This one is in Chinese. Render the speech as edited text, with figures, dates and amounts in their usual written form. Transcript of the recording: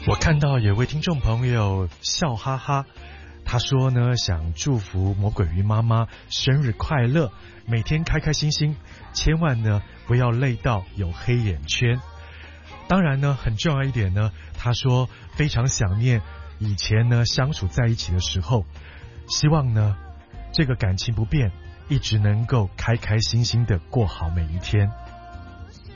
我看到有位听众朋友笑哈哈，他说呢，想祝福魔鬼鱼妈妈生日快乐，每天开开心心，千万呢不要累到有黑眼圈。当然呢，很重要一点呢，他说非常想念以前呢相处在一起的时候，希望呢这个感情不变，一直能够开开心心的过好每一天。